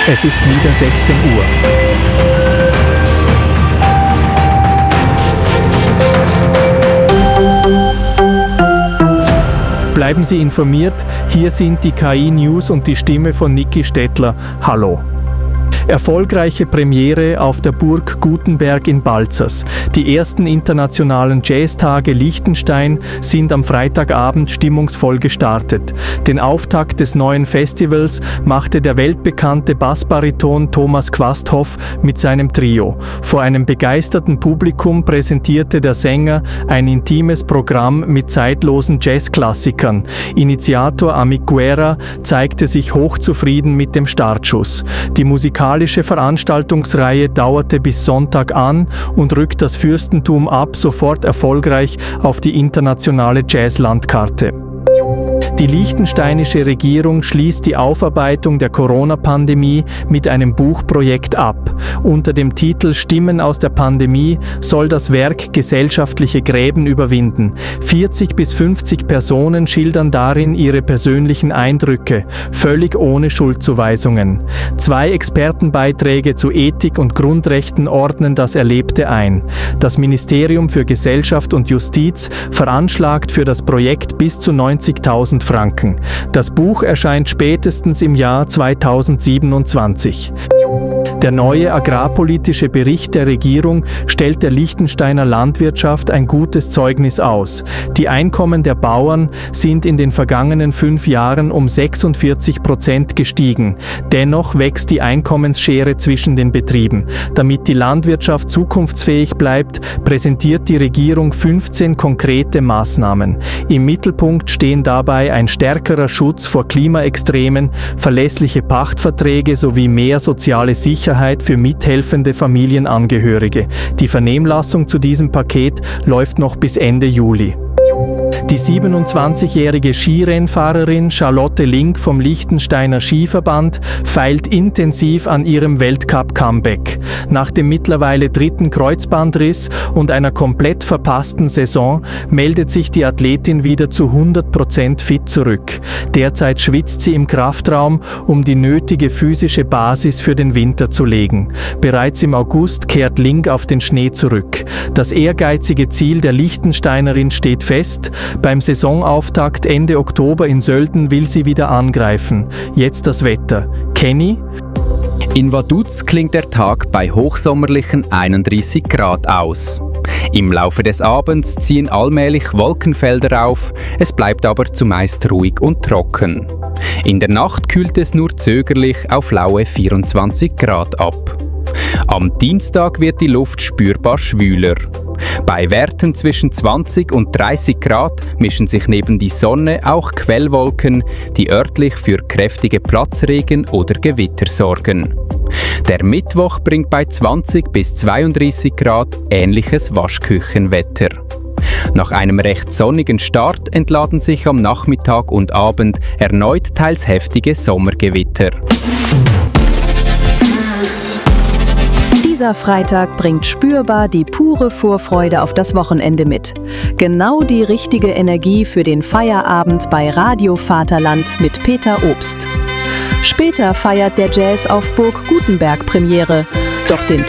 Es ist wieder 16 Uhr. Bleiben Sie informiert, hier sind die KI-News und die Stimme von Niki Stettler. Hallo. Erfolgreiche Premiere auf der Burg Gutenberg in Balzers. Die ersten internationalen Jazztage Liechtenstein sind am Freitagabend stimmungsvoll gestartet. Den Auftakt des neuen Festivals machte der weltbekannte Bassbariton Thomas Quasthoff mit seinem Trio. Vor einem begeisterten Publikum präsentierte der Sänger ein intimes Programm mit zeitlosen Jazzklassikern. Initiator Amit Guerra zeigte sich hochzufrieden mit dem Startschuss. Die musikalische Veranstaltungsreihe dauerte bis Sonntag an und rückt das Fürstentum ab sofort erfolgreich auf die internationale Jazzlandkarte. Die liechtensteinische Regierung schließt die Aufarbeitung der Corona-Pandemie mit einem Buchprojekt ab. Unter dem Titel Stimmen aus der Pandemie soll das Werk gesellschaftliche Gräben überwinden. 40 bis 50 Personen schildern darin ihre persönlichen Eindrücke, völlig ohne Schuldzuweisungen. 2 Expertenbeiträge zu Ethik und Grundrechten ordnen das Erlebte ein. Das Ministerium für Gesellschaft und Justiz veranschlagt für das Projekt bis zu 90.000 Franken. Das Buch erscheint spätestens im Jahr 2027. Der neue agrarpolitische Bericht der Regierung stellt der Liechtensteiner Landwirtschaft ein gutes Zeugnis aus. Die Einkommen der Bauern sind in den vergangenen 5 Jahren um 46% gestiegen. Dennoch wächst die Einkommensschere zwischen den Betrieben. Damit die Landwirtschaft zukunftsfähig bleibt, präsentiert die Regierung 15 konkrete Maßnahmen. Im Mittelpunkt stehen dabei ein stärkerer Schutz vor Klimaextremen, verlässliche Pachtverträge sowie mehr soziale Sicherheit für mithelfende Familienangehörige. Die Vernehmlassung zu diesem Paket läuft noch bis Ende Juli. Die 27-jährige Skirennfahrerin Charlotte Link vom Liechtensteiner Skiverband feilt intensiv an ihrem Weltcup-Comeback. Nach dem mittlerweile 3. Kreuzbandriss und einer komplett verpassten Saison meldet sich die Athletin wieder zu 100% fit zurück. Derzeit schwitzt sie im Kraftraum, um die nötige physische Basis für den Winter zu legen. Bereits im August kehrt Link auf den Schnee zurück. Das ehrgeizige Ziel der Liechtensteinerin steht fest. Beim Saisonauftakt Ende Oktober in Sölden will sie wieder angreifen. Jetzt das Wetter. Kenny? In Vaduz klingt der Tag bei hochsommerlichen 31 Grad aus. Im Laufe des Abends ziehen allmählich Wolkenfelder auf, es bleibt aber zumeist ruhig und trocken. In der Nacht kühlt es nur zögerlich auf laue 24 Grad ab. Am Dienstag wird die Luft spürbar schwüler. Bei Werten zwischen 20 und 30 Grad mischen sich neben die Sonne auch Quellwolken, die örtlich für kräftige Platzregen oder Gewitter sorgen. Der Mittwoch bringt bei 20 bis 32 Grad ähnliches Waschküchenwetter. Nach einem recht sonnigen Start entladen sich am Nachmittag und Abend erneut teils heftige Sommergewitter. Dieser Freitag bringt spürbar die pure Vorfreude auf das Wochenende mit. Genau die richtige Energie für den Feierabend bei Radio Vaterland mit Peter Obst. Später feiert der Jazz auf Burg Gutenberg Premiere, doch den